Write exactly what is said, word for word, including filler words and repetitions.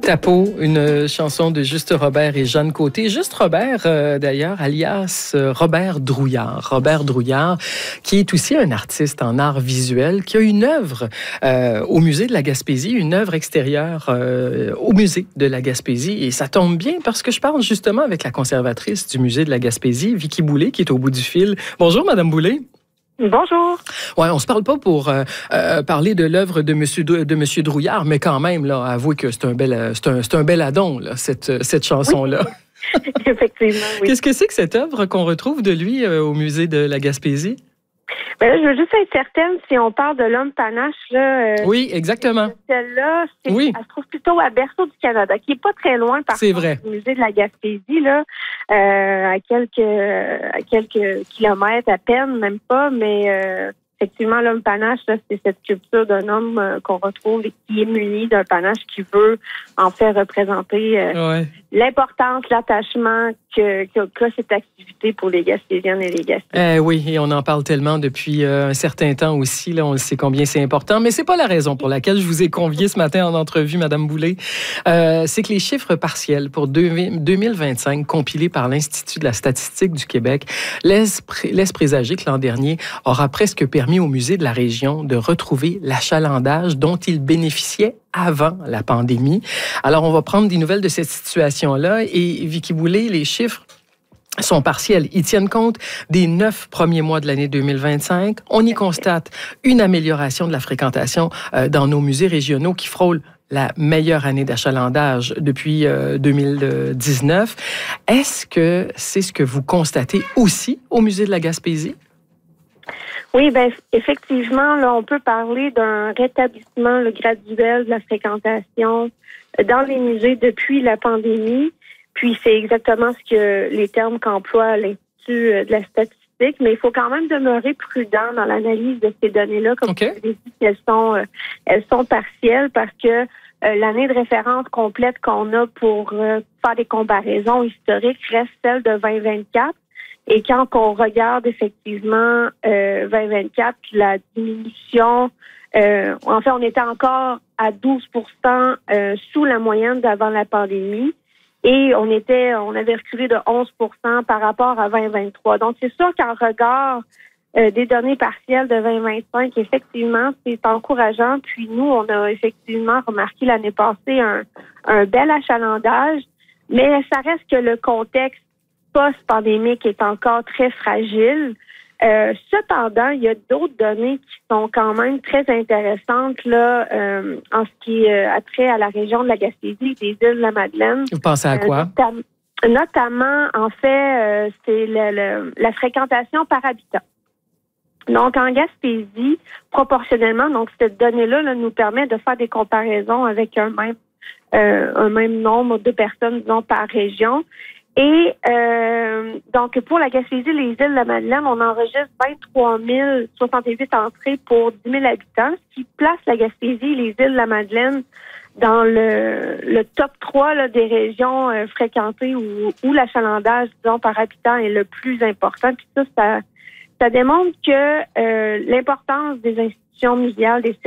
Ta peau, une chanson de Juste Robert et Jeanne Côté. Juste Robert, euh, d'ailleurs, alias Robert Drouillard. Robert Drouillard, qui est aussi un artiste en art visuel, qui a une œuvre euh, au musée de la Gaspésie, une œuvre extérieure euh, au musée de la Gaspésie. Et ça tombe bien parce que je parle justement avec la conservatrice du musée de la Gaspésie, Vicky Boulay, qui est au bout du fil. Bonjour, Madame Boulay. Bonjour. Ouais, on se parle pas pour euh, euh, parler de l'œuvre de Monsieur de Monsieur Drouillard, mais quand même là, avouez que c'est un bel c'est un c'est un bel addon là, cette cette chanson là. Oui. Effectivement, oui. Qu'est-ce que c'est que cette œuvre qu'on retrouve de lui euh, au musée de la Gaspésie? Ben là, je veux juste être certaine si on parle de l'homme panache là. Euh, oui, exactement. Celle-là, c'est, oui. elle se trouve plutôt à Berceau du Canada, qui est pas très loin par c'est contre, vrai. du musée de la Gaspésie là, euh, à quelques à quelques kilomètres à peine, même pas, mais euh, effectivement, l'homme panache, là, c'est cette sculpture d'un homme euh, qu'on retrouve et qui est muni d'un panache qui veut en fait représenter euh, ouais. l'importance, l'attachement que, que, que cette activité pour les Gaspésiennes et les Gaspésiens. Euh, oui, et on en parle tellement depuis euh, un certain temps aussi. Là, on le sait combien c'est important, mais c'est pas la raison pour laquelle je vous ai convié ce matin en entrevue, Madame Boulay. Euh, c'est que les chiffres partiels pour deux mille vingt-cinq compilés par l'Institut de la statistique du Québec laissent, pré- laissent présager que l'an dernier aura presque permis au musée de la région de retrouver l'achalandage dont il bénéficiait avant la pandémie. Alors, on va prendre des nouvelles de cette situation-là. Et Vicky Boulay, les chiffres sont partiels. Ils tiennent compte des neuf premiers mois de l'année deux mille vingt-cinq. On y constate une amélioration de la fréquentation euh, dans nos musées régionaux qui frôlent la meilleure année d'achalandage depuis euh, deux mille dix-neuf. Est-ce que c'est ce que vous constatez aussi au musée de la Gaspésie? Oui, ben effectivement, là, on peut parler d'un rétablissement là, graduel de la fréquentation dans les musées depuis la pandémie. Puis c'est exactement ce que les termes qu'emploie l'Institut de la statistique, mais il faut quand même demeurer prudent dans l'analyse de ces données-là, comme okay. vous avez dit, elles sont euh, elles sont partielles parce que euh, l'année de référence complète qu'on a pour euh, faire des comparaisons historiques reste celle de vingt vingt-quatre. Et quand on regarde effectivement euh, vingt vingt-quatre, la diminution, euh, en fait, on était encore à douze pour cent euh, sous la moyenne d'avant la pandémie. Et on était, on avait reculé de onze pour cent par rapport à vingt vingt-trois. Donc, c'est sûr qu'en regard euh, des données partielles de vingt vingt-cinq, effectivement, c'est encourageant. Puis nous, on a effectivement remarqué l'année passée un, un bel achalandage, mais ça reste que le contexte post-pandémique est encore très fragile. Euh, cependant, il y a d'autres données qui sont quand même très intéressantes là, euh, en ce qui a trait à la région de la Gaspésie, des îles de la Madeleine. Vous pensez à quoi? Euh, notam- notamment, en fait, euh, c'est le, le, la fréquentation par habitant. Donc, en Gaspésie, proportionnellement, donc cette donnée-là là, nous permet de faire des comparaisons avec un même, euh, un même nombre de personnes, disons, par région. Et euh, donc, pour la Gaspésie, les îles de la Madeleine, on enregistre vingt-trois mille soixante-huit entrées pour dix mille habitants, ce qui place la Gaspésie et les îles de la Madeleine dans le, le top trois là, des régions euh, fréquentées où, où l'achalandage, disons, par habitant est le plus important. Puis ça, ça, ça démontre que euh, l'importance des institutions muséales, des